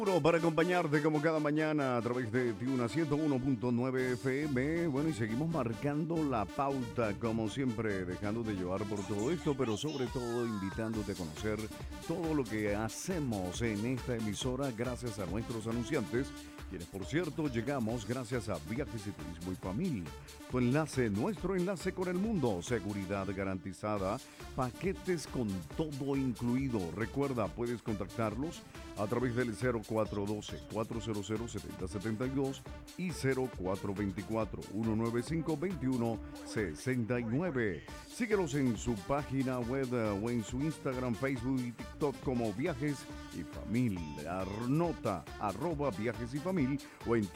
Para acompañarte como cada mañana a través de Tiuna 101.9 FM. Bueno, y seguimos marcando la pauta, como siempre, dejándote llevar por todo esto, pero sobre todo invitándote a conocer todo lo que hacemos en esta emisora gracias a nuestros anunciantes, quienes, por cierto, llegamos gracias a Viajes y Turismo y Familia. Tu enlace, nuestro enlace con el mundo, seguridad garantizada, paquetes con todo incluido. Recuerda, puedes contactarlos a través del 0412-400-7072 y 0424-195-2169. Síguelos en su página web o en su Instagram, Facebook y TikTok como Viajes y Familia. Nota @Viajes y Familia o en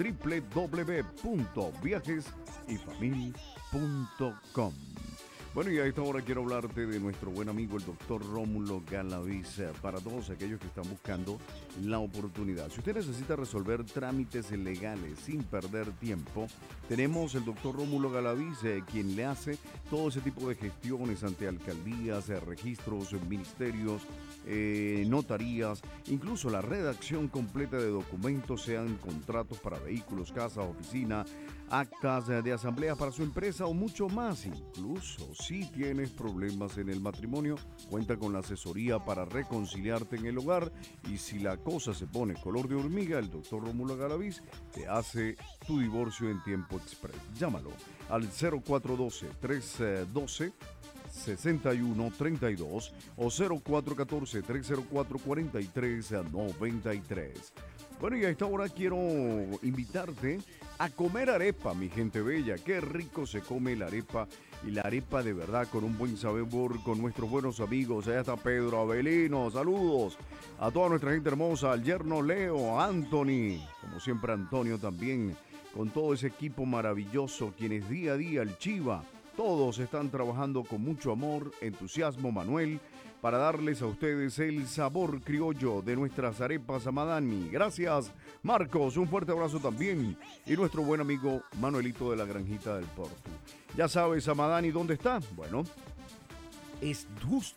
www.viajesyfamil.com. Bueno, y a esta hora quiero hablarte de nuestro buen amigo el doctor Rómulo Galaviz, para todos aquellos que están buscando la oportunidad. Si usted necesita resolver trámites legales sin perder tiempo, tenemos el doctor Rómulo Galaviz, quien le hace todo ese tipo de gestiones ante alcaldías, registros, ministerios, notarías, incluso la redacción completa de documentos, sean contratos para vehículos, casas, oficina, actas de asamblea para su empresa o mucho más. Incluso si tienes problemas en el matrimonio, cuenta con la asesoría para reconciliarte en el hogar, y si la cosa se pone color de hormiga, el doctor Rómulo Galaviz te hace tu divorcio en tiempo express. Llámalo al 0412-312 6132 o 0414-304-4393. Bueno, y a esta hora quiero invitarte a comer arepa, mi gente bella. Qué rico se come la arepa, y la arepa de verdad con un buen sabor, con nuestros buenos amigos. Allá está Pedro Avelino, saludos a toda nuestra gente hermosa, al yerno Leo, Anthony, como siempre Antonio también, con todo ese equipo maravilloso, quienes día a día, el Chiva, todos están trabajando con mucho amor, entusiasmo, Manuel, para darles a ustedes el sabor criollo de nuestras arepas Amadani. Gracias, Marcos, un fuerte abrazo también. Y nuestro buen amigo Manuelito de la Granjita del Porto. Ya sabes, Amadani, ¿dónde está? Bueno, es